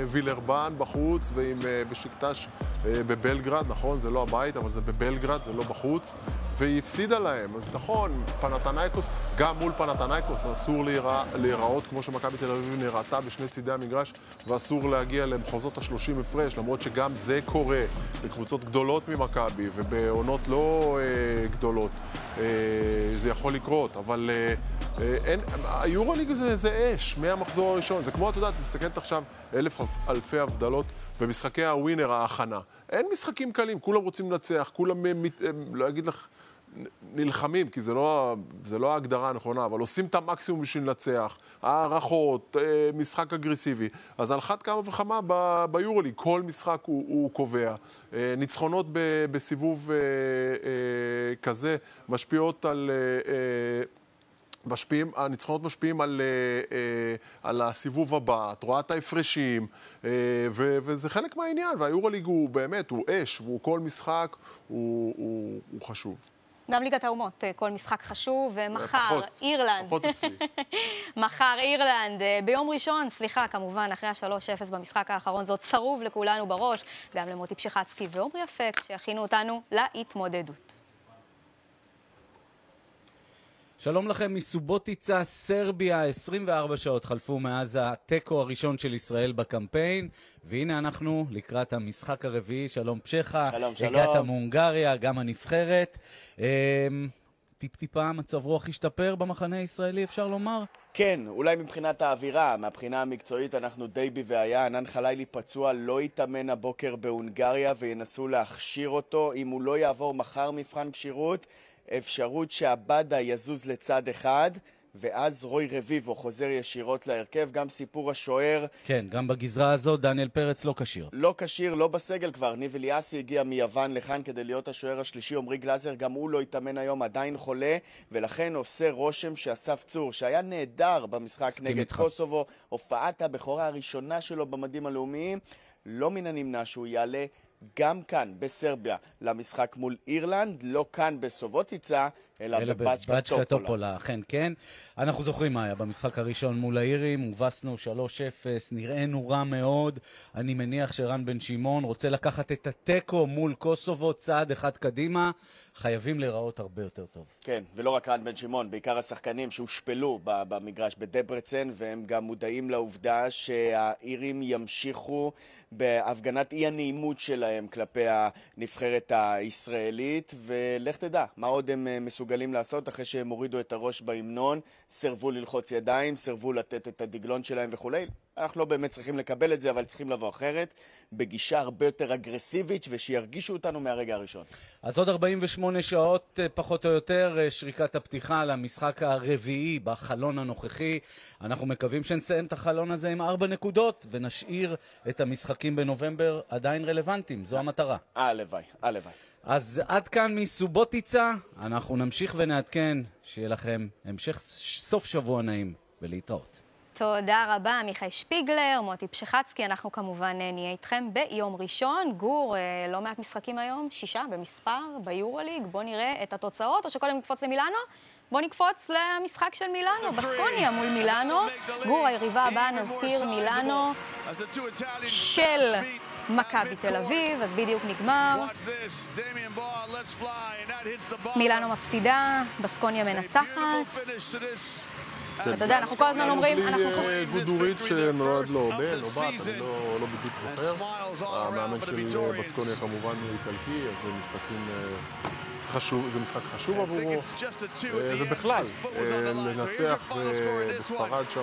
וילרבן בחוץ ועם בשקטש בבלגרד, נכון, זה לא הבית, אבל זה בבלגרד, זה לא בחוץ, והיא הפסידה להם. אז נכון, פנתנייקוס, גם מול פנתנייקוס אסור להיראות כמו שמכבי תל אביב נראתה בשני צידי המגרש, ואסור להגיע למחוזות ה-30 הפרש, למרות שגם זה קורה בקבוצות גדולות ממכבי ובעונות לא גדולות. זה יכול לקרות, אבל היורוליג זה אש, מהמחזור הראשון. זה כמו, אתה יודע, את מסתכלת עכשיו אלפי הבדלות במשחקי הווינר, ההכנה. אין משחקים קלים, כולם רוצים לנצח, כולם, לא אגיד לך, נלחמים, כי זה לא ההגדרה הנכונה, אבל עושים את המקסימום בשביל לנצח, הערכות, משחק אגרסיבי. אז על אחת כמה וכמה ביורוליג, כל משחק הוא קובע. ניצחונות בסיבוב כזה משפיעות על... הניצחונות משפיעים על הסיבוב הבא, את רואה את ההפרשים, וזה חלק מהעניין, והיורוליג הוא באמת, הוא אש, וכל משחק הוא חשוב. גם ליגת האומות, כל משחק חשוב, ומחר אירלנד. פחות אצלי. מחר אירלנד, ביום ראשון, סליחה, כמובן, אחרי ה-3-0 במשחק האחרון, זאת צרוב לכולנו בראש, גם למוטי פשחצקי ועומרי אפק, שיכינו אותנו להתמודדות. שלום לכם מסובוטיצה, סרביה. 24 שעות חלפו מאז הטקו הראשון של ישראל בקמפיין, והנה אנחנו לקראת המשחק הרביעי. שלום פשחה. שלום, שלום. הגעת מהונגריה, גם הנבחרת. טיפ-טיפה מצב רוח השתפר במחנה הישראלי, אפשר לומר? כן, אולי מבחינת האווירה, מהבחינה המקצועית אנחנו די בבעיה. ענן חלילי פצוע, לא יתאמן הבוקר בהונגריה וינסו להכשיר אותו. אם הוא לא יעבור מחר מבחן כשירות, אפשרות שהבדה יזוז לצד אחד, ואז רוי רביבו חוזר ישירות להרכב. גם סיפור השוער. כן, גם בגזרה הזאת דניאל פרץ לא קשיר. לא קשיר, לא בסגל כבר. ניב אליאסי הגיע מיוון לכאן כדי להיות השוער השלישי. עמרי גלזר, גם הוא לא יתאמן היום, עדיין חולה, ולכן עושה רושם שאסף צור, שהיה נהדר במשחק נגד קוסובו, הופעת הבכורה הראשונה שלו במדים הלאומיים, לא מן הנמנע שהוא יעלה גם כאן בסרביה למשחק מול אירלנד, לא כאן בסובוטיצה, אלא בבצ'קה טופולה. אכן כן. אנחנו זוכרים מה היה במשחק הראשון מול האירים, הובסנו 3-0, נראינו רע מאוד. אני מניח שרן בן שמעון רוצה לקחת את הטקו מול קוסובו צעד אחד קדימה, חייבים להיראות הרבה יותר טוב. כן, ולא רק רן בן שמעון, בעיקר השחקנים שהושפלו במגרש בדברצן, והם גם מודעים לעובדה שהאירים ימשיכו בהפגנת אי הנעימות שלהם כלפי הנבחרת הישראלית, ולך תדע, מה עוד הם מסוגלים לעשות אחרי שהם הורידו את הראש בהמנון, סרבו ללחוץ ידיים, סרבו לתת את הדגלון שלהם וכו'. אנחנו לא באמת צריכים לקבל את זה, אבל צריכים לבוא אחרת, בגישה הרבה יותר אגרסיבית, ושירגישו אותנו מהרגע הראשון. אז עוד 48 שעות, פחות או יותר, שריקת הפתיחה למשחק הרביעי בחלון הנוכחי. אנחנו מקווים שנסיים את החלון הזה עם 4 נקודות, ונשאיר את המשחקים בנובמבר עדיין רלוונטיים. זו המטרה. הלוואי, הלוואי. אז עד כאן מסובוטיצה, אנחנו נמשיך ונעדכן, שיהיה לכם המשך סוף שבוע נעים, ולהתראות. תודה רבה, מיכאי שפיגלר, מוטי פשחצקי. אנחנו כמובן נהיה איתכם ביום ראשון. גור, לא מעט משחקים היום, 6 במספר ביורוליג. בוא נראה את התוצאות, או שקודם נקפוץ למילאנו? בוא נקפוץ למשחק של מילאנו, בסקוניה מול מילאנו. גור, היריבה הבאה, נזכיר, מילאנו של מכבי תל אביב, אז בדיוק נגמר. מילאנו מפסידה, בסקוניה מנצחת. אתה יודע, אנחנו כל הזמן אומרים... גודורית שנולד לו בן או בת, אני לא בדיוק זוכר. המאמן של בסקוניה כמובן הוא איטלקי, אז זה משחק חשוב עבורו. ובכלל, לנצח בספרד שם,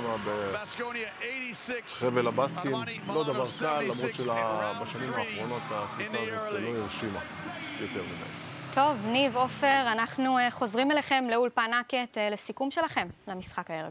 בחבל הבסקים, לא דבר קל, למרות שבשנים האחרונות הקבוצה הזאת לא הרשימה יותר מדי. טוב, ניב, עופר, אנחנו חוזרים אליכם לאולפן הקט לסיכום שלכם למשחק הערב.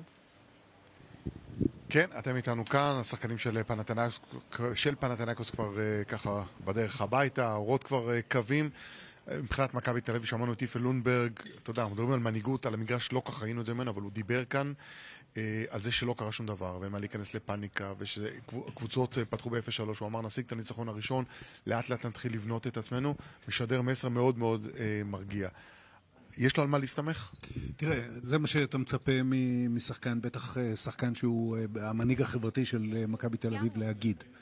כן, אתם איתנו כאן, השחקנים של פנתנייקוס כבר ככה בדרך הביתה, האורות כבר קווים. מבחינת מכבי תל אביב שמענו את יפה לונברג, אתה יודע, אנחנו מדברים על מנהיגות, על המגרש לא כך ראינו את זה ממנו, אבל הוא דיבר כאן על זה שלא קרה שום דבר, ואין מה להיכנס לפאניקה, ושקבוצות פתחו ב-0-3, הוא אמר נשיג את הניצחון הראשון, לאט לאט נתחיל לבנות את עצמנו, משדר מסר מאוד מאוד מרגיע. יש לו על מה להסתמך? תראה, זה מה שאתה מצפה משחקן, בטח שחקן שהוא המנהיג החברתי של מכבי תל אביב להגיד.